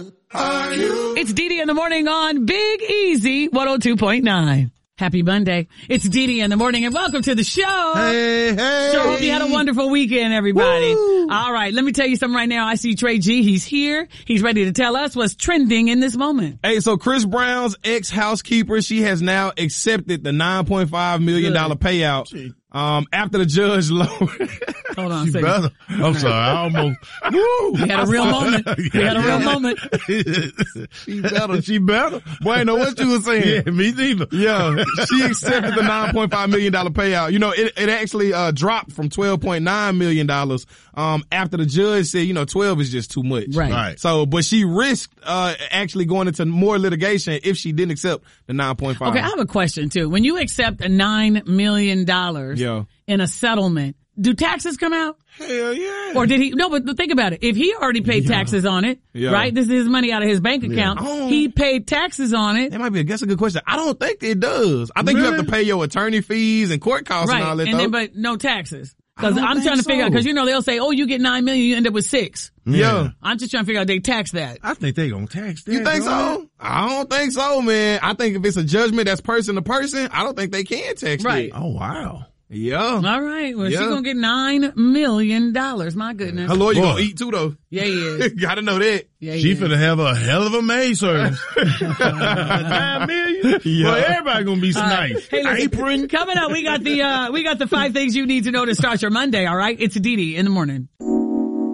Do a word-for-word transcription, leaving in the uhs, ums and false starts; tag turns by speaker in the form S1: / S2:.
S1: Are you?
S2: It's Dee Dee in the morning on Big Easy one oh two point nine. Happy Monday. It's Dee Dee in the morning and welcome to the show.
S1: Hey, hey.
S2: Sure hope you had a wonderful weekend, everybody.
S1: Woo.
S2: All right, let me tell you something right now. I see Trey G. He's here. He's ready to tell us what's trending in this moment.
S3: Hey, so Chris Brown's ex-housekeeper, she has now accepted the nine point five million dollars payout. Gee. Um, after the judge lowered.
S2: Hold on a
S1: She
S2: second.
S1: better. I'm sorry. I almost, woo.
S2: We had a real moment. We had a real moment.
S1: She better. She better.
S3: Boy, I know what you were saying.
S1: Yeah, me neither.
S3: Yeah, she accepted the nine point five million dollars payout. You know, it, it actually, uh, dropped from twelve point nine million dollars, um, after the judge said, you know, twelve is just too much.
S2: Right.
S1: Right.
S3: So, but she risked, uh, actually going into more litigation if she didn't accept the nine point five.
S2: Okay, I have a question too. When you accept a nine million dollars
S3: Yeah.
S2: in a settlement, do taxes come out?
S1: Hell yeah.
S2: Or did he, no, but think about it. If he already paid
S3: Yeah.
S2: taxes on it,
S3: Yeah.
S2: right? This is his money out of his bank account.
S3: Oh.
S2: He paid taxes on it.
S3: That might be a, that's a good question. I don't think it does. I think you have
S1: Really?
S3: to pay your attorney fees and court costs
S2: Right.
S3: and all that
S2: And
S3: though.
S2: then, but no taxes. Cause
S3: I don't
S2: I'm
S3: think
S2: trying to figure out,
S3: so.
S2: cause you know, they'll say, oh, you get nine million, you end up with six.
S3: Yeah.
S2: I'm just trying to figure out they tax that.
S1: I think they gonna tax that.
S3: You think
S1: don't
S3: so? I don't think so, man. I think if it's a judgment that's person to person, I don't think they can tax
S2: Right.
S3: it.
S1: they? Oh, wow.
S3: Yeah.
S2: All right. Well,
S3: Yeah.
S2: she's gonna get nine million dollars. My goodness.
S3: Her lawyer
S1: Boy.
S3: gonna eat too though.
S2: Yeah, he is.
S3: Gotta know that.
S2: Yeah, he
S1: She
S2: is.
S1: finna have a hell of a maid service. Nine million?
S3: Yeah.
S1: Well, everybody gonna be nice.
S2: Hey, listen,
S1: Apron.
S2: coming up, we got the, uh, we got the five things you need to know to start your Monday. All right. It's Dee Dee in the morning.